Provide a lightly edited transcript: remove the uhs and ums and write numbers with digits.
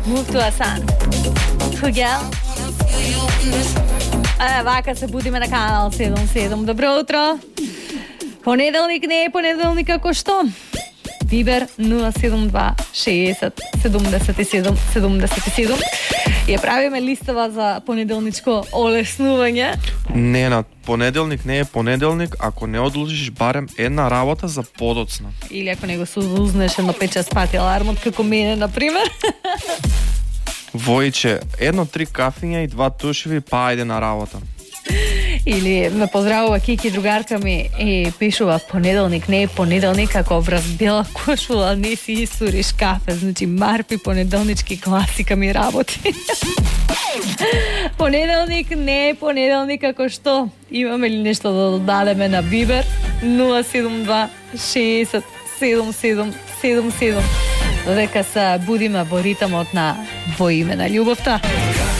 Move to a sun. Хугел. Вака се будиме на канал 77. Добро утро. Понеделник не е понеделник како што. Вибер 072 60 77 77. Ја правиме листава за понеделничко олеснување. Не, на понеделник не е понеделник ако не одложиш барем една работа за подоцна. Или ако не го сузнеш едно 5-6 пати алармот, како мене, например. Војче, 1-3 кафиња и 2 тушеви, па ајде на работа. Или ме поздравува Кики, другарка ми, и пишува понеделник не е понеделник ако враз бела кошула не си истуриш кафе. Значи марпи понеделнички класика ми работи. Понеделник не е понеделник ако што. Имаме ли нешто да додадеме на Вибер 072 60 77 77. Додека се будиме во ритмот на во име на љубовта.